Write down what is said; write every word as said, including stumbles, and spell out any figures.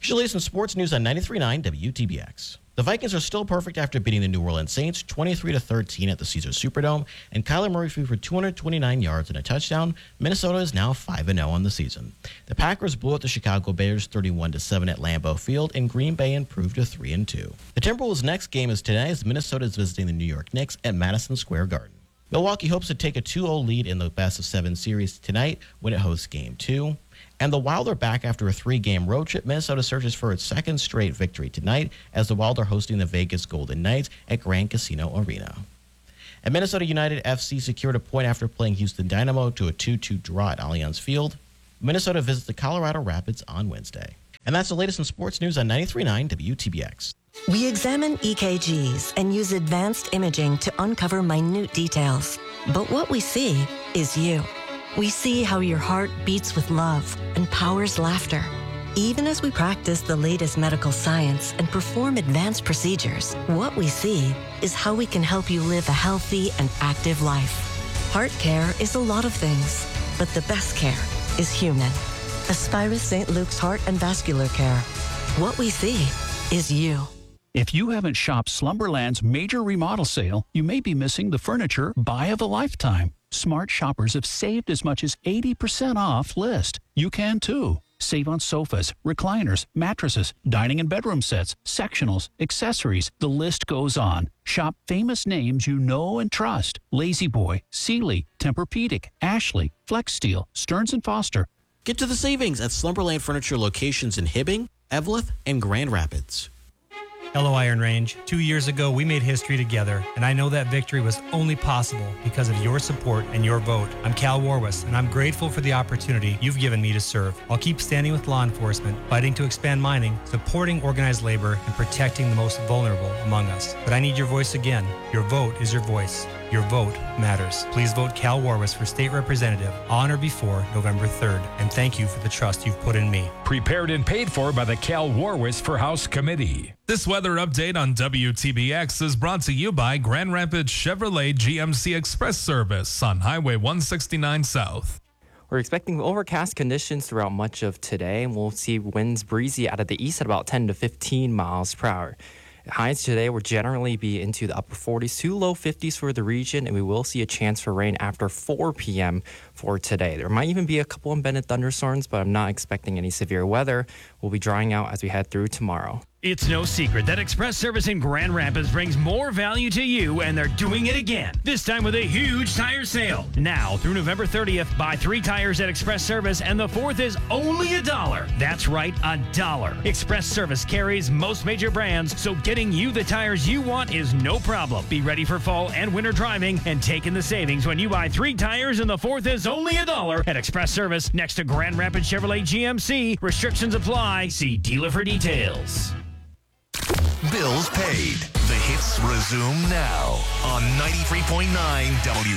Here's the latest in sports news on ninety-three point nine W T B X. The Vikings are still perfect after beating the New Orleans Saints twenty-three to thirteen at the Caesars Superdome, and Kyler Murray threw for two hundred twenty-nine yards and a touchdown. Minnesota is now five and oh on the season. The Packers blew out the Chicago Bears thirty-one to seven at Lambeau Field, and Green Bay improved to three and two. The Timberwolves' next game is today as Minnesota is visiting the New York Knicks at Madison Square Garden. Milwaukee hopes to take a two oh lead in the best of seven series tonight when it hosts Game two. And the Wild are back after a three-game road trip. Minnesota searches for its second straight victory tonight as the Wild are hosting the Vegas Golden Knights at Grand Casino Arena. And Minnesota United F C secured a point after playing Houston Dynamo to a two two draw at Allianz Field. Minnesota visits the Colorado Rapids on Wednesday. And that's the latest in sports news on ninety-three point nine W T B X. We examine E K Gs and use advanced imaging to uncover minute details. But what we see is you. We see how your heart beats with love and powers laughter. Even as we practice the latest medical science and perform advanced procedures, what we see is how we can help you live a healthy and active life. Heart care is a lot of things, but the best care is human. Aspirus Saint Luke's Heart and Vascular Care. What we see is you. If you haven't shopped Slumberland's major remodel sale, you may be missing the furniture buy of a lifetime. Smart shoppers have saved as much as eighty percent off list. You can too. Save on sofas, recliners, mattresses, dining and bedroom sets, sectionals, accessories. The list goes on. Shop famous names you know and trust. La-Z-Boy, Sealy, Tempur-Pedic, Ashley, Flex Steel, Stearns and Foster. Get to the savings at Slumberland Furniture locations in Hibbing, Eveleth, and Grand Rapids. Hello, Iron Range. Two years ago, we made history together, and I know that victory was only possible because of your support and your vote. I'm Cal Warwis, and I'm grateful for the opportunity you've given me to serve. I'll keep standing with law enforcement, fighting to expand mining, supporting organized labor, and protecting the most vulnerable among us. But I need your voice again. Your vote is your voice. Your vote matters. Please vote Cal Warwis for state representative on or before November third. And thank you for the trust you've put in me. Prepared and paid for by the Cal Warwis for House Committee. This weather update on W T B X is brought to you by Grand Rapids Chevrolet G M C Express Service on Highway one sixty-nine South. We're expecting overcast conditions throughout much of today, and we'll see winds breezy out of the east at about ten to fifteen miles per hour. Highs today will generally be into the upper forties to low fifties for the region, and we will see a chance for rain after four p.m. for today. There might even be a couple embedded thunderstorms, but I'm not expecting any severe weather. We'll be drying out as we head through tomorrow. It's no secret that Express Service in Grand Rapids brings more value to you, and they're doing it again. This time with a huge tire sale. Now, through November thirtieth, buy three tires at Express Service, and the fourth is only a dollar. That's right, a dollar. Express Service carries most major brands, so getting you the tires you want is no problem. Be ready for fall and winter driving, and take in the savings when you buy three tires, and the fourth is only a dollar at Express Service next to Grand Rapids Chevrolet G M C. Restrictions apply. See dealer for details. Bills paid. The hits resume now on ninety-three point nine W